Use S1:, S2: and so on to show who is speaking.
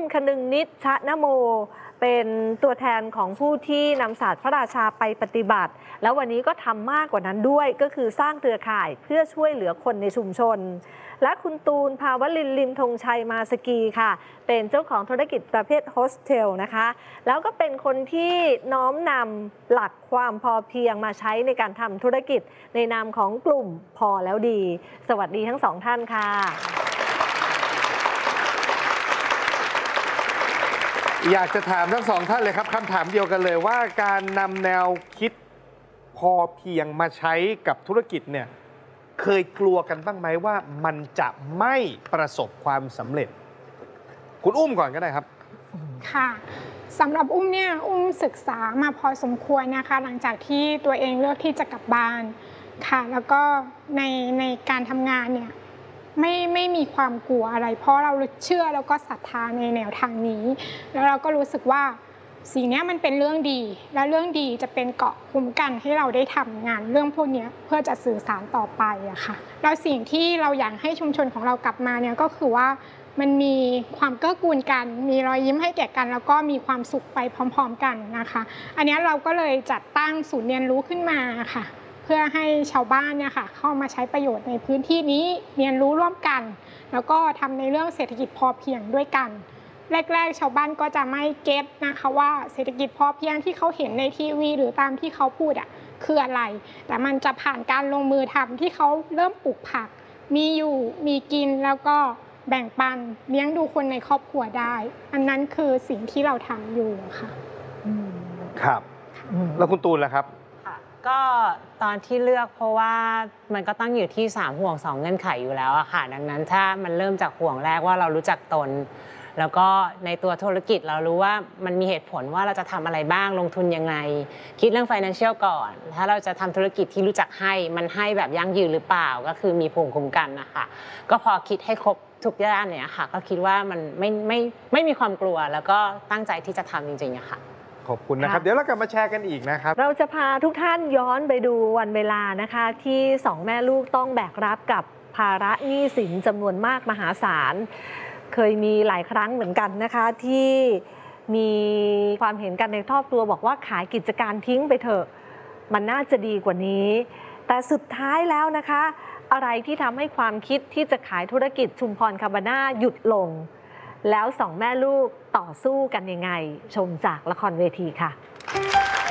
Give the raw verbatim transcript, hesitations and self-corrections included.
S1: คนึงนิชชนโมเป็นตัวแทนของผู้ที่นำศาสตร์พระราชาไปปฏิบัติแล้ววันนี้ก็ทำมากกว่านั้นด้วยก็คือสร้างเครือข่ายเพื่อช่วยเหลือคนในชุมชนและคุณตูนภาวลินลิมธงชัยมาสกีค่ะเป็นเจ้าของธุรกิจประเภทโฮสเทลนะคะแล้วก็เป็นคนที่น้อมนำหลักความพอเพียงมาใช้ในการทำธุรกิจในนามของกลุ่มพอแล้วดีสวัสดีทั้งสองท่านค่ะ
S2: อยากจะถามทั้งสองท่านเลยครับคำถามเดียวกันเลยว่าการนำแนวคิดพอเพียงมาใช้กับธุรกิจเนี่ยเคยกลัวกันบ้างไหมว่ามันจะไม่ประสบความสำเร็จคุณอุ้มก่อนก็ได้ครับ
S3: ค่ะสำหรับอุ้มเนี่ยอุ้มศึกษามาพอสมควรนะคะหลังจากที่ตัวเองเลือกที่จะกลับบ้านค่ะแล้วก็ในในการทำงานเนี่ยไม่ไม่มีความกลัวอะไรเพราะเราเชื่อแล้วก็ศรัทธาในแนวทางนี้แล้วเราก็รู้สึกว่าสิ่งนี้มันเป็นเรื่องดีและเรื่องดีจะเป็นเกราะคุ้มกันให้เราได้ทำงานเรื่องพวกนี้เพื่อจะสื่อสารต่อไปอะค่ะแล้วสิ่งที่เราอยากให้ชุมชนของเรากลับมาเนี่ยก็คือว่ามันมีความเกื้อกูลกันมีรอยยิ้มให้แก่กันแล้วก็มีความสุขไปพร้อมๆกันนะคะอันนี้เราก็เลยจัดตั้งศูนย์เรียนรู้ขึ้นมาค่ะเพื่อให้ชาวบ้านเนี่ยค่ะเข้ามาใช้ประโยชน์ในพื้นที่นี้เรียนรู้ร่วมกันแล้วก็ทำในเรื่องเศรษฐกิจพอเพียงด้วยกันแรกๆชาวบ้านก็จะไม่เก็ตนะคะว่าเศรษฐกิจพอเพียงที่เขาเห็นในทีวีหรือตามที่เขาพูดอ่ะคืออะไรแต่มันจะผ่านการลงมือทำที่เขาเริ่มปลูกผักมีอยู่มีกินแล้วก็แบ่งปันเลี้ยงดูคนในครอบครัวได้อันนั้นคือสิ่งที่เราทำอยู่ค่ะ
S2: ครับแล้วคุณตูนล่ะครับ
S4: ก็ตอนที่เลือกเพราะว่ามันก็ต้องอยู่ที่สามห่วงสองเงื่อนไขอยู่แล้วอะค่ะดังนั้นถ้ามันเริ่มจากห่วงแรกว่าเรารู้จักตนแล้วก็ในตัวธุรกิจเรารู้ว่ามันมีเหตุผลว่าเราจะทำอะไรบ้างลงทุนยังไงคิดเรื่อง financial ก่อนถ้าเราจะทำธุรกิจที่รู้จักให้มันให้แบบยั่งยืนหรือเปล่าก็คือมีภูมิคุ้มกันนะคะก็พอคิดให้ครบทุกด้านเนี่ยค่ะก็คิดว่ามันไม่ไม่ไม่มีความกลัวแล้วก็ตั้งใจที่จะทำจริงๆอะค่ะ
S2: ขอบคุณนะครับเดี๋ยวเรากลับมาแชร์กันอีกนะครับ
S1: เราจะพาทุกท่านย้อนไปดูวันเวลานะคะที่สองแม่ลูกต้องแบกรับกับภาระหนี้สินจำนวนมากมหาศาลเคยมีหลายครั้งเหมือนกันนะคะที่มีความเห็นกันในครอบครัวบอกว่าขายกิจการทิ้งไปเถอะมันน่าจะดีกว่านี้แต่สุดท้ายแล้วนะคะอะไรที่ทำให้ความคิดที่จะขายธุรกิจชุมพรคาบาน่าหยุดลงแล้วสองแม่ลูกต่อสู้กันยังไงชมจากละครเวทีค่ะ